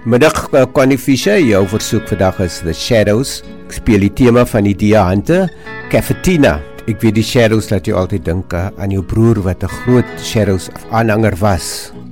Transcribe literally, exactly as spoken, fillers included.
Middag uh, Connie Fischer, jou versoek vandag is The Shadows. Ek speel die tema van die Dia Hunter, Cafetina. Ek weet die Shadows laat jy altyd dink uh, aan jou broer wat 'n groot Shadows aanhanger was.